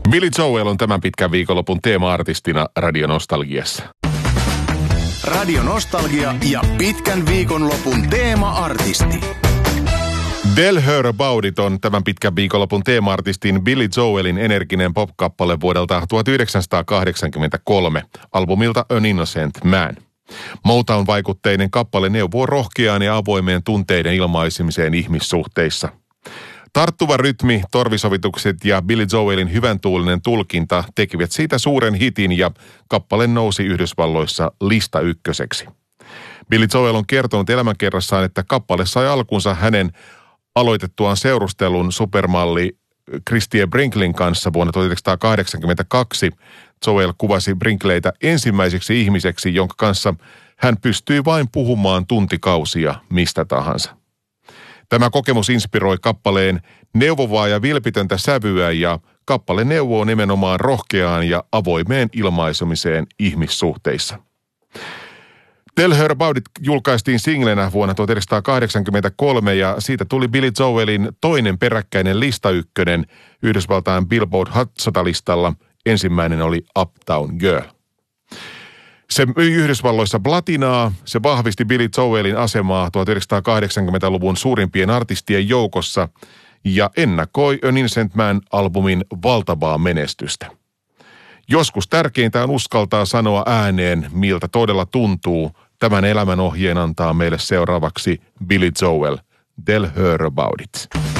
Billy Joel on tämän pitkän viikonlopun teema-artistina Radio Nostalgiassa. Radio Nostalgia ja pitkän viikonlopun teema-artisti. Tell Her About It on tämän pitkän viikonlopun teema-artistin Billy Joelin energinen pop-kappale vuodelta 1983, albumilta An Innocent Man. Motown-vaikutteinen kappale neuvoo rohkeaan ja avoimeen tunteiden ilmaisemiseen ihmissuhteissa. Tarttuva rytmi, torvisovitukset ja Billy Joelin hyvän tuulinen tulkinta tekivät siitä suuren hitin ja kappale nousi Yhdysvalloissa lista ykköseksi. Billy Joel on kertonut elämänkerrassaan, että kappale sai alkunsa hänen aloitettuaan seurustelun supermalli Christie Brinklin kanssa vuonna 1982. Joel kuvasi Brinkleytä ensimmäiseksi ihmiseksi, jonka kanssa hän pystyi vain puhumaan tuntikausia mistä tahansa. Tämä kokemus inspiroi kappaleen neuvovaa ja vilpitöntä sävyä ja kappale neuvoo nimenomaan rohkeaan ja avoimeen ilmaisemiseen ihmissuhteissa. Tell Her About It julkaistiin singlenä vuonna 1983 ja siitä tuli Billy Joelin toinen peräkkäinen listaykkönen Yhdysvaltain Billboard Hot 100-listalla. Ensimmäinen oli Uptown Girl. Se myi Yhdysvalloissa platinaa, se vahvisti Billy Joelin asemaa 1980-luvun suurimpien artistien joukossa ja ennakoi An Innocent Man-albumin valtavaa menestystä. Joskus tärkeintä on uskaltaa sanoa ääneen, miltä todella tuntuu. Tämän elämänohjeen antaa meille seuraavaksi Billy Joel. Tell Her About It.